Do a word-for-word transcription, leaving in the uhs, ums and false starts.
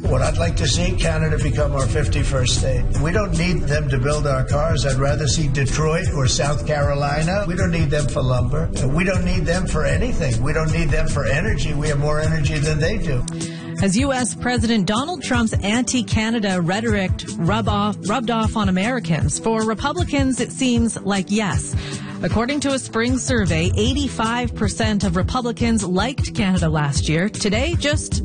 What I'd like to see, Canada become our fifty-first state. We don't need them to build our cars. I'd rather see Detroit or South Carolina. We don't need them for lumber. We don't need them for anything. We don't need them for energy. We have more energy than they do. As U S. President Donald Trump's anti-Canada rhetoric rub off, rubbed off on Americans, for Republicans, it seems like yes. According to a spring survey, eighty-five percent of Republicans liked Canada last year. Today, just